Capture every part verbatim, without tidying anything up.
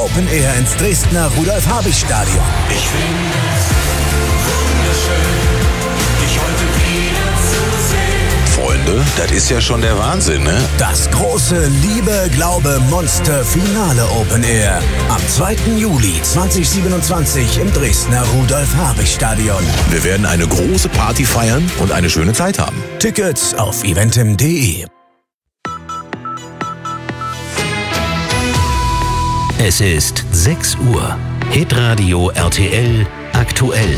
Open Air ins Dresdner Rudolf-Habich-Stadion. Ich finde es wunderschön, dich heute wieder zu sehen. Freunde, das ist ja schon der Wahnsinn, ne? Das große Liebe, Glaube, Monster Finale Open Air. Am zweiten Juli zweitausendsiebenundzwanzig im Dresdner Rudolf-Habich-Stadion. Wir werden eine große Party feiern und eine schöne Zeit haben. Tickets auf eventim punkt de. Es ist sechs Uhr. Hitradio R T L aktuell.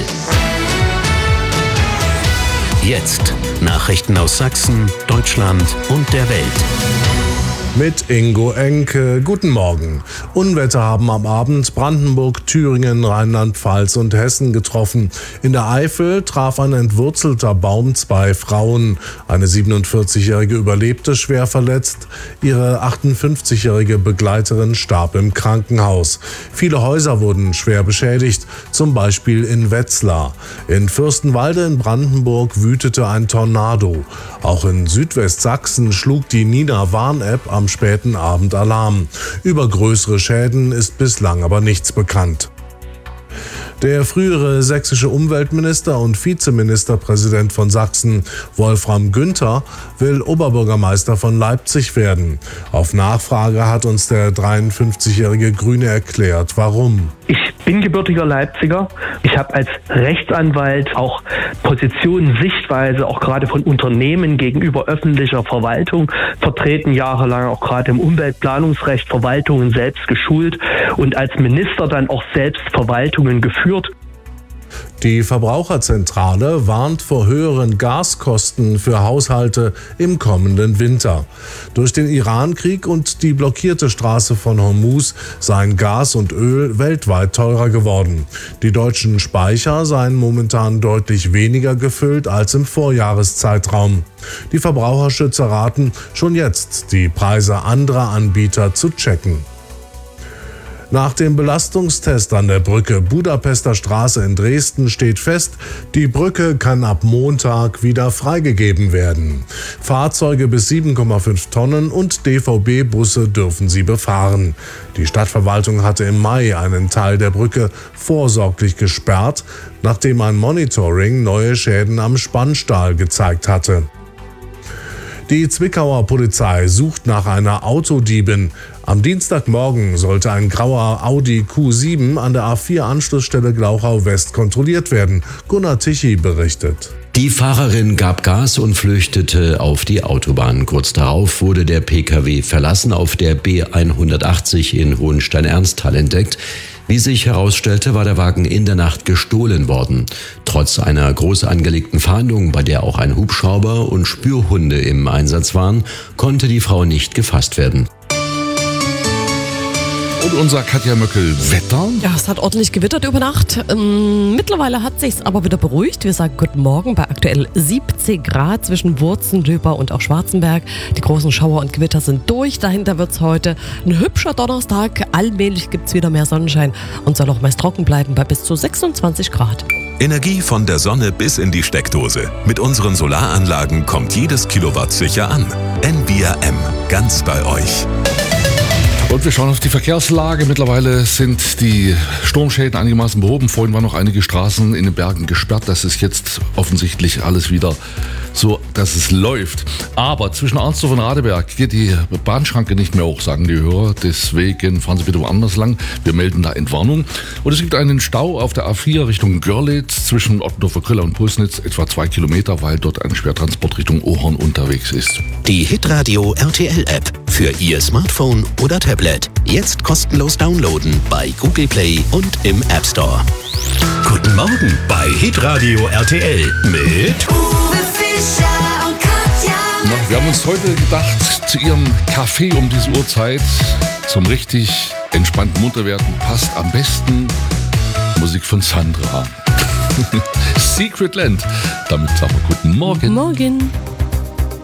Jetzt Nachrichten aus Sachsen, Deutschland und der Welt. Mit Ingo Enke. Guten Morgen. Unwetter haben am Abend Brandenburg, Thüringen, Rheinland-Pfalz und Hessen getroffen. In der Eifel traf ein entwurzelter Baum zwei Frauen. Eine siebenundvierzigjährige überlebte schwer verletzt. Ihre achtundfünfzigjährige Begleiterin starb im Krankenhaus. Viele Häuser wurden schwer beschädigt, zum Beispiel in Wetzlar. In Fürstenwalde in Brandenburg wütete ein Tornado. Auch in Südwestsachsen schlug die Nina-Warn-App am späten Abend Alarm. Über größere Schäden ist bislang aber nichts bekannt. Der frühere sächsische Umweltminister und Vizeministerpräsident von Sachsen, Wolfram Günther, will Oberbürgermeister von Leipzig werden. Auf Nachfrage hat uns der dreiundfünfzigjährige Grüne erklärt, warum. Ich bin gebürtiger Leipziger. Ich habe als Rechtsanwalt auch Positionen, Sichtweise, auch gerade von Unternehmen gegenüber öffentlicher Verwaltung vertreten, jahrelang auch gerade im Umweltplanungsrecht Verwaltungen selbst geschult und als Minister dann auch selbst Verwaltungen geführt. Die Verbraucherzentrale warnt vor höheren Gaskosten für Haushalte im kommenden Winter. Durch den Irankrieg und die blockierte Straße von Hormuz seien Gas und Öl weltweit teurer geworden. Die deutschen Speicher seien momentan deutlich weniger gefüllt als im Vorjahreszeitraum. Die Verbraucherschützer raten, schon jetzt die Preise anderer Anbieter zu checken. Nach dem Belastungstest an der Brücke Budapester Straße in Dresden steht fest, die Brücke kann ab Montag wieder freigegeben werden. Fahrzeuge bis sieben Komma fünf Tonnen und D V B-Busse dürfen sie befahren. Die Stadtverwaltung hatte im Mai einen Teil der Brücke vorsorglich gesperrt, nachdem ein Monitoring neue Schäden am Spannstahl gezeigt hatte. Die Zwickauer Polizei sucht nach einer Autodiebin. Am Dienstagmorgen sollte ein grauer Audi Q sieben an der A vier Anschlussstelle Glauchau West kontrolliert werden. Gunnar Tichy berichtet. Die Fahrerin gab Gas und flüchtete auf die Autobahn. Kurz darauf wurde der Pkw verlassen, auf der B hundertachtzig in Hohenstein-Ernsthal entdeckt. Wie sich herausstellte, war der Wagen in der Nacht gestohlen worden. Trotz einer groß angelegten Fahndung, bei der auch ein Hubschrauber und Spürhunde im Einsatz waren, konnte die Frau nicht gefasst werden. Und unser Katja Möckel Wetter. Ja, es hat ordentlich gewittert über Nacht. Ähm, mittlerweile hat sich's aber wieder beruhigt. Wir sagen guten Morgen bei aktuell siebzehn Grad zwischen Wurzenlöber und auch Schwarzenberg. Die großen Schauer und Gewitter sind durch. Dahinter wird's heute ein hübscher Donnerstag. Allmählich gibt's wieder mehr Sonnenschein und soll auch meist trocken bleiben bei bis zu sechsundzwanzig Grad. Energie von der Sonne bis in die Steckdose. Mit unseren Solaranlagen kommt jedes Kilowatt sicher an. N V R M, ganz bei euch. Und wir schauen auf die Verkehrslage. Mittlerweile sind die Sturmschäden einigermaßen behoben. Vorhin waren noch einige Straßen in den Bergen gesperrt. Das ist jetzt offensichtlich alles wieder so, dass es läuft. Aber zwischen Arnsdorf und Radeberg geht die Bahnschranke nicht mehr hoch, sagen die Hörer. Deswegen fahren Sie bitte woanders lang. Wir melden da Entwarnung. Und es gibt einen Stau auf der A vier Richtung Görlitz zwischen Ottendorfer Köller und Pulsnitz, etwa zwei Kilometer, weil dort ein Schwertransport Richtung Ohorn unterwegs ist. Die Hitradio R T L-App für Ihr Smartphone oder Tablet. Jetzt kostenlos downloaden bei Google Play und im App Store. Guten Morgen bei Hitradio R T L mit Uwe Fischer und Katja. Na, wir haben uns heute gedacht, zu Ihrem Kaffee um diese Uhrzeit zum richtig entspannten Munterwerden passt am besten Musik von Sandra. Secret Land. Damit sagen wir guten Morgen. Morgen.